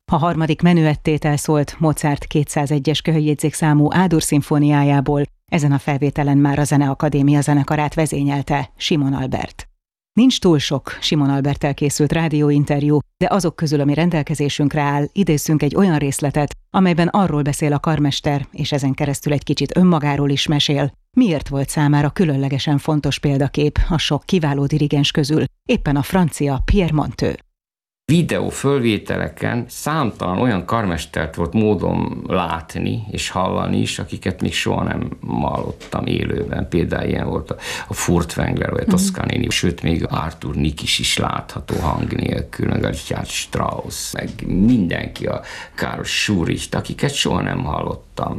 A harmadik menüettétel szólt Mozart 201-es köhögjegyzékszámú A-dur szimfóniájából, ezen a felvételen már a Zeneakadémia zenekarát vezényelte Simon Albert. Nincs túl sok Simon Alberttel készült rádióinterjú, de azok közül, ami rendelkezésünkre áll, idézzünk egy olyan részletet, amelyben arról beszél a karmester, és ezen keresztül egy kicsit önmagáról is mesél, miért volt számára különlegesen fontos példakép a sok kiváló dirigens közül, éppen a francia Pierre Monteux. Videó fölvételeken számtalan olyan karmestert volt módom látni és hallani is, akiket még soha nem hallottam élőben. Például ilyen volt a Furtwängler vagy a Toscanini, sőt még Arthur Nikisch is látható hang nélkül, meg a Richard Strauss, meg mindenki, a Karl Schuricht, akiket soha nem hallottam.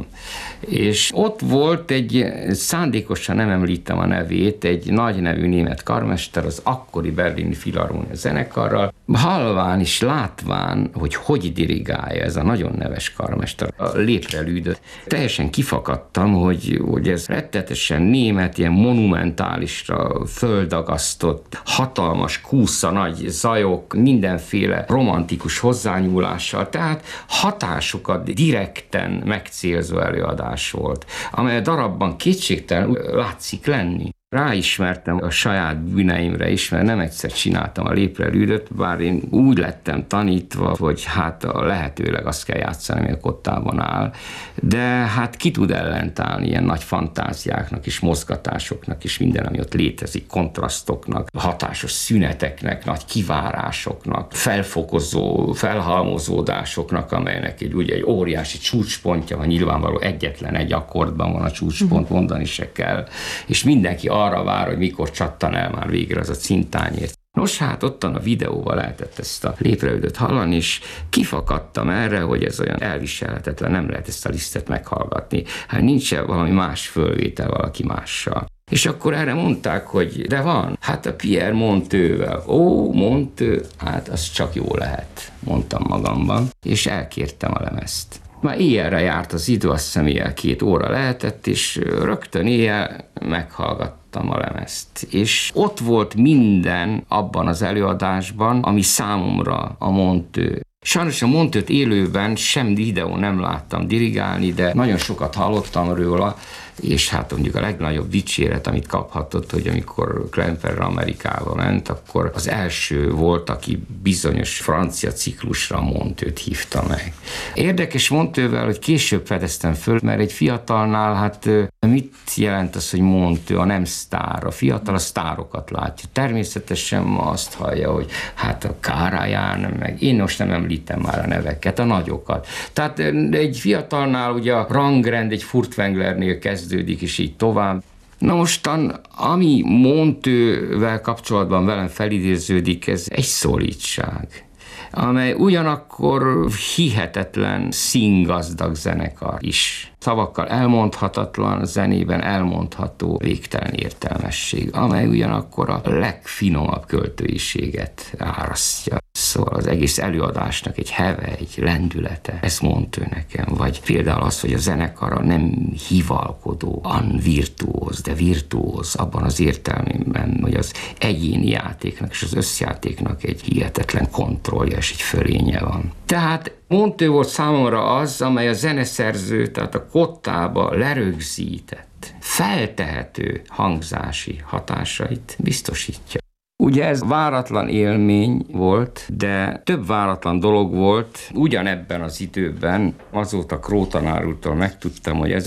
És ott volt egy, szándékosan nem említem a nevét, egy nagy nevű német karmester, az akkori berlini filharmónia zenekarral, halván és látván, hogy dirigálja ez a nagyon neves karmester, a léprelődött. Teljesen kifakadtam, hogy ez rettetesen német, ilyen monumentálisra földagasztott, hatalmas kúsza, nagy zajok, mindenféle romantikus hozzányúlással, tehát hatásokat direkten megcélző előadás volt, amely a darabban kétségtelen látszik lenni. Ráismertem a saját bűneimre is, mert nem egyszer csináltam a léprelődöt, bár én úgy lettem tanítva, hogy hát lehetőleg azt kell játszani, ami a kottában áll, de hát ki tud ellentállni ilyen nagy fantáziáknak és mozgatásoknak és minden, ami ott létezik, kontrasztoknak, hatásos szüneteknek, nagy kivárásoknak, felfokozó, felhalmozódásoknak, amelynek egy óriási csúcspontja van, nyilvánvaló egyetlen egy akkordban van a csúcspont, mondani se kell, és mindenki arra vár, hogy mikor csattan el már végre az a cintányért. Nos, hát ottan a videóval lehetett ezt a léprelődöt hallani, és kifakadtam erre, hogy ez olyan elviselhetetlen, nem lehet ezt a Lisztet meghallgatni. Hát nincs valami más fölvétel valaki mással. És akkor erre mondták, hogy de van, hát a Pierre Monteux-vel. Ó, Monteux, hát az csak jó lehet, mondtam magamban, és elkértem a lemezt. Már éjjelre járt az idő, azt hiszem éjjel 2 óra lehetett, és rögtön éjjel meghallgattam a lemezt. És ott volt minden abban az előadásban, ami számomra a Monteux. Sajnos a Monteux-t élőben sem videó nem láttam dirigálni, de nagyon sokat hallottam róla, és hát mondjuk a legnagyobb dicséret, amit kaphatott, hogy amikor Klemperer Amerikába ment, akkor az első volt, aki bizonyos francia ciklusra Monteux-t hívta meg. Érdekes Monteux-vel, hogy később fedeztem föl, mert egy fiatalnál, hát mit jelent az, hogy Monteux, a nem sztár? A fiatal a sztárokat látja. Természetesen ma azt hallja, hogy hát a Karajan, meg én most nem említem már a neveket, a nagyokat. Tehát egy fiatalnál ugye a rangrend egy Furtwänglernél kezdődik, és így tovább. Na mostan, ami Monteux-vel kapcsolatban velem felidéződik, ez egy szólítság, amely ugyanakkor hihetetlen színgazdag zenekar is. Szavakkal elmondhatatlan, zenében elmondható végtelen értelmesség, amely ugyanakkor a legfinomabb költőiséget árasztja. Szóval az egész előadásnak egy heve, egy lendülete, ez Monteux nekem. Vagy például az, hogy a zenekara nem hivalkodó, virtuóz, de virtuóz abban az értelmében, hogy az egyéni játéknak és az összjátéknak egy hihetetlen kontrollja és egy fölénye van. Tehát Monteux volt számomra az, amely a zeneszerző, tehát a kottába lerögzített, feltehető hangzási hatásait biztosítja. Ugye ez váratlan élmény volt, de több váratlan dolog volt. Ugyanebben az időben, azóta Kró tanár úrtól megtudtam, hogy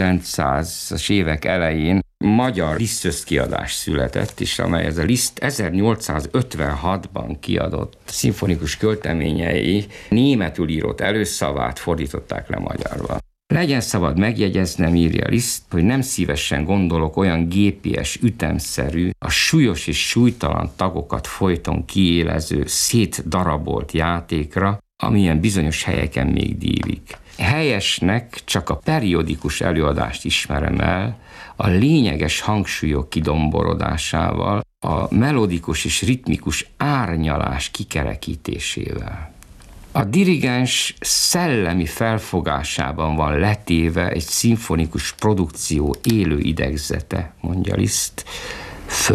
1900-as évek elején magyar Liszt-összkiadás született, és amely ez a Liszt 1856-ban kiadott szimfonikus költeményei németül írott előszavát fordították le magyarba. Legyen szabad megjegyeznem, írja Liszt, hogy nem szívesen gondolok olyan gépies, ütemszerű, a súlyos és súlytalan tagokat folyton kiélező, szétdarabolt játékra, amilyen bizonyos helyeken még dívik. Helyesnek csak a periodikus előadást ismerem el, a lényeges hangsúlyok kidomborodásával, a melodikus és ritmikus árnyalás kikerekítésével. A dirigens szellemi felfogásában van letéve egy szimfonikus produkció élő idegzete, mondja Liszt,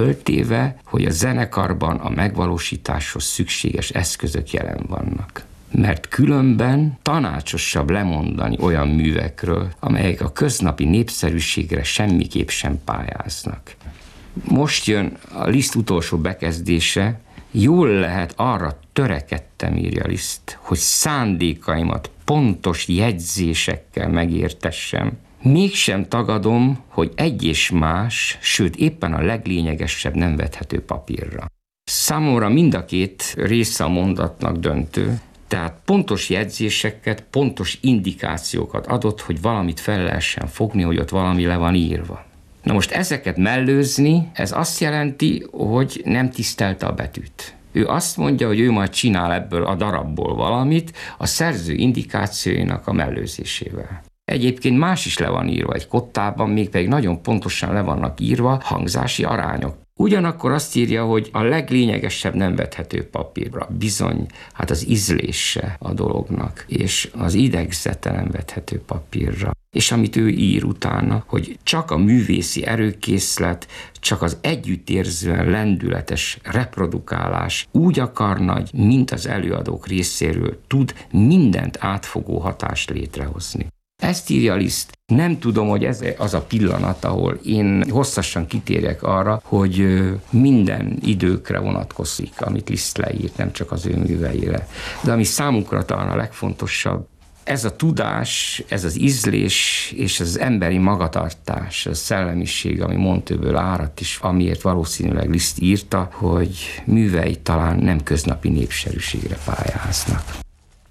föltéve, hogy a zenekarban a megvalósításhoz szükséges eszközök jelen vannak. mert különben tanácsosabb lemondani olyan művekről, amelyek a köznapi népszerűségre semmiképp sem pályáznak. Most jön a Liszt utolsó bekezdése, jól lehet arra törekedtem, írja Liszt, hogy szándékaimat pontos jegyzésekkel megértessem. Mégsem tagadom, hogy egy és más, sőt éppen a leglényegesebb nem vethető papírra. Számomra mind a két része a mondatnak döntő, tehát pontos jegyzéseket, pontos indikációkat adott, hogy valamit fel lehessen fogni, hogy ott valami le van írva. Na most ezeket mellőzni, ez azt jelenti, hogy nem tisztelte a betűt. Ő azt mondja, hogy ő majd csinál ebből a darabból valamit a szerző indikációinak a mellőzésével. Egyébként más is le van írva egy kottában, mégpedig nagyon pontosan le vannak írva hangzási arányok. Ugyanakkor azt írja, hogy a leglényegesebb nem vethető papírra. Bizony, hát az ízlése a dolognak, és az idegzete nem vethető papírra. És amit ő ír utána, hogy csak a művészi erőkészlet, csak az együttérzően lendületes reprodukálás úgy akar nagy, mint az előadók részéről tud mindent átfogó hatást létrehozni. Ezt írja Liszt. Nem tudom, hogy ez az a pillanat, ahol én hosszasan kitérjek arra, hogy minden időkre vonatkozik, amit Liszt leírt, nem csak az ő műveire. De ami számunkra talán a legfontosabb, ez a tudás, ez az ízlés és az emberi magatartás, a szellemiség, ami Monteux-ből áradt is, amiért valószínűleg Liszt írta, hogy művei talán nem köznapi népszerűségre pályáznak.